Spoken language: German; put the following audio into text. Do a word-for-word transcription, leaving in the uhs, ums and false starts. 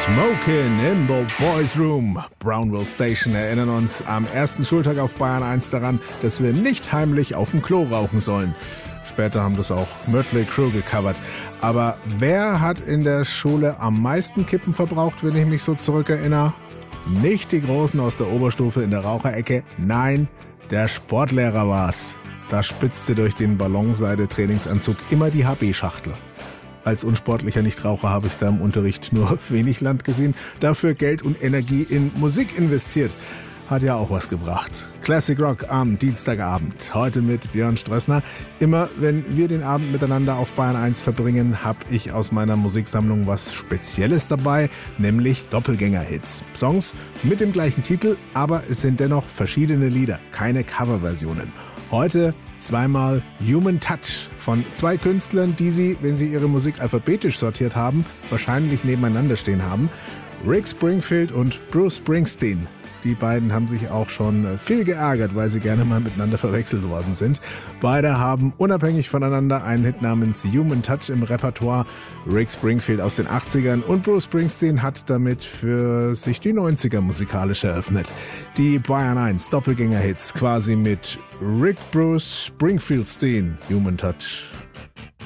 Smokin' in the Boys Room. Brownville Station erinnern uns am ersten Schultag auf Bayern eins daran, dass wir nicht heimlich auf dem Klo rauchen sollen. Später haben das auch Mötley Crüe gecovert. Aber wer hat in der Schule am meisten Kippen verbraucht, wenn ich mich so zurückerinnere? Nicht die Großen aus der Oberstufe in der Raucherecke, nein, der Sportlehrer war's. Da spitzte durch den Ballonseide-Trainingsanzug immer die H B-Schachtel. Als unsportlicher Nichtraucher habe ich da im Unterricht nur wenig Land gesehen, dafür Geld und Energie in Musik investiert. Hat ja auch was gebracht. Classic Rock am Dienstagabend. Heute mit Björn Strössner. Immer wenn wir den Abend miteinander auf Bayern eins verbringen, habe ich aus meiner Musiksammlung was Spezielles dabei, nämlich Doppelgänger-Hits. Songs mit dem gleichen Titel, aber es sind dennoch verschiedene Lieder, keine Coverversionen. Heute zweimal Human Touch von zwei Künstlern, die sie, wenn sie ihre Musik alphabetisch sortiert haben, wahrscheinlich nebeneinander stehen haben. Rick Springfield und Bruce Springsteen. Die beiden haben sich auch schon viel geärgert, weil sie gerne mal miteinander verwechselt worden sind. Beide haben unabhängig voneinander einen Hit namens Human Touch im Repertoire. Rick Springfield aus den achtzigern und Bruce Springsteen hat damit für sich die neunziger musikalisch eröffnet. Die Bayern eins Doppelgänger-Hits quasi mit Rick, Bruce, Springfield, Steen, Human Touch.